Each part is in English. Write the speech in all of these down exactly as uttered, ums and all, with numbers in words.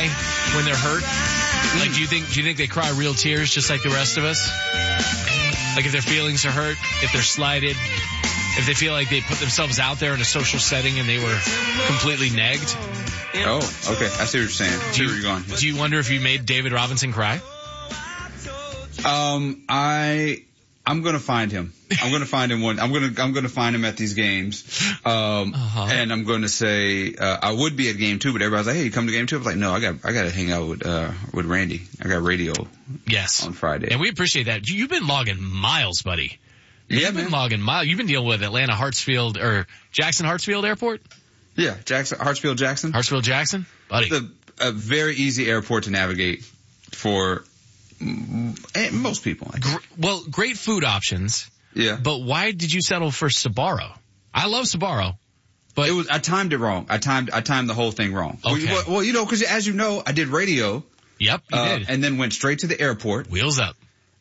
cry when they're hurt? Like, do you think do you think they cry real tears just like the rest of us? Like if their feelings are hurt, if they're slighted, if they feel like they put themselves out there in a social setting and they were completely negged? Oh, okay. I see what you're saying. I see Do where you, you're going. do you wonder if you made David Robinson cry? Um, I, I'm gonna find him. I'm gonna find him one. I'm gonna, I'm gonna find him at these games. Um, Uh-huh. and I'm gonna say, uh, I would be at game two, but everybody's like, hey, you come to game two? I was like, no, I got, I gotta hang out with, uh, with Randy. I got radio Yes. on Friday. And we appreciate that. You- You've been logging miles, buddy. Yeah, You've been man. logging miles. You've been dealing with Atlanta Hartsfield or Jackson Hartsfield Airport? Yeah, Jackson, Hartsfield Jackson. Hartsfield Jackson? Buddy. It's a, a very easy airport to navigate for mm, eh, most people. I think. Gr- well, great food options. Yeah. But why did you settle for Sbarro? I love Sbarro. But It was, I timed it wrong. I timed, I timed the whole thing wrong. Okay. Well, well, you know, cause as you know, I did radio. Yep, you uh, did. And then went straight to the airport Wheels up.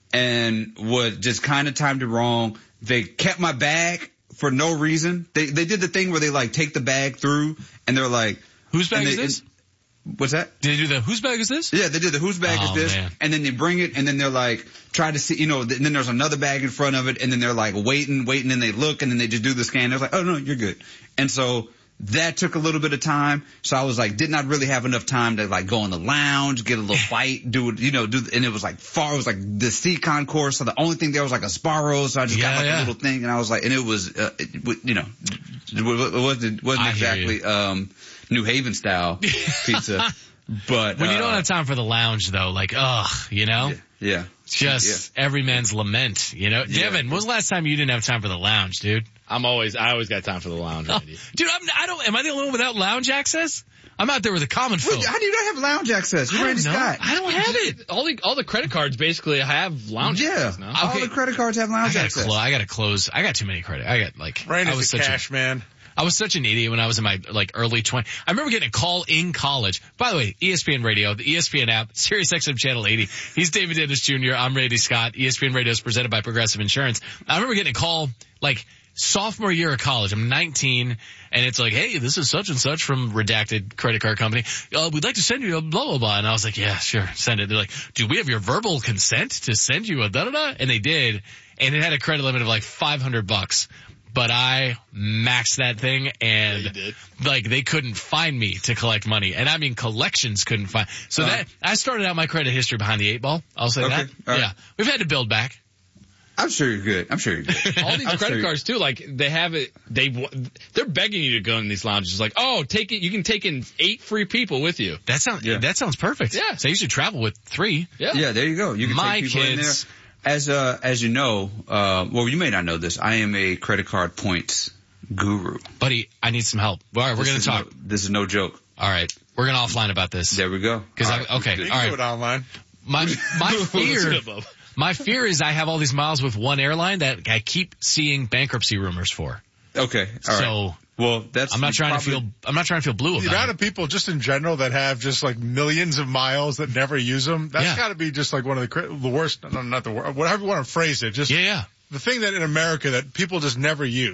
and would just kind of timed it wrong. They kept my bag for no reason. They, they did the thing where they like take the bag through and they're like, Whose bag and is they- this? and- what's that? Did they do the whose bag is this? Yeah, they did the whose bag Oh, is this, man. and then they bring it, and then they're like, try to see, you know, and then there's another bag in front of it, and then they're like waiting, waiting, and they look, and then they just do the scan. They're like, oh no, you're good. And so that took a little bit of time. So I was like, did not really have enough time to like go in the lounge, get a little bite, do it, you know, do, and it was like far, it was like the sea concourse. So the only thing there was like a Sbarro. So I just Yeah, got like yeah. a little thing, and I was like, and it was, uh, it, w- you know, it wasn't, wasn't I hear exactly, um, New Haven style pizza. But When you don't uh, have time for the lounge, though, like, ugh, you know? yeah. Just every man's lament, you know? Yeah. Devin, when was the last time you didn't have time for the lounge, dude? I'm always, I always got time for the lounge. Oh, Randy. dude, I'm, I don't, am I the only one without lounge access? I'm out there with the common folk. Wait, how do you not have lounge access? I You're Randy don't know. Scott. I don't have it. All the, all the credit cards basically have lounge Yeah, access now. all Okay. the credit cards have I lounge gotta, access. clo- I gotta close. I got too many credit. I got like, I Randy's was a such cash a, man. I was such an idiot when I was in my like early twenties. I remember getting a call in college. By the way, E S P N Radio, the E S P N app, Sirius X M Channel eighty. He's David Dennis Junior I'm Randy Scott. E S P N Radio is presented by Progressive Insurance. I remember getting a call like sophomore year of college. I'm nineteen, and it's like, hey, this is such and such from redacted credit card company. Uh, we'd like to send you a blah, blah, blah. And I was like, yeah, sure, send it. They're like, do we have your verbal consent to send you a da-da-da? And they did, and it had a credit limit of like five hundred bucks. But I maxed that thing, and Yeah, you did. like they couldn't find me to collect money, and I mean collections couldn't find. So Uh. that I started out my credit history behind the eight ball. I'll say Okay, that. all right. Yeah, we've had to build back. I'm sure you're good. I'm sure you're good. All these I'm credit sure- cards too, like they have it, they they're begging you to go in these lounges. Like, oh, take it. You can take in eight free people with you. That sounds Yeah. that sounds perfect. Yeah. So you should travel with three. Yeah. Yeah, there you go. You can My take people in there. kids- As uh, as you know, uh, well, you may not know this. I am a credit card points guru. Buddy, I need some help. All right, we're This gonna is talk. No, this is no joke. All right, we're gonna offline about this. There we go. Because All I right. okay, You all can right. do it online. My my fear, Good, Bob. my fear is I have all these miles with one airline that I keep seeing bankruptcy rumors for. Okay. All right. So Well, that's. I'm not trying probably- to feel I'm not trying to feel blue The about amount it. of people just in general that have just like millions of miles that never use them, that's Yeah. got to be just like one of the, cri- the worst, no, not the worst, whatever you want to phrase it. Just Yeah, yeah. the thing that in America that people just never use.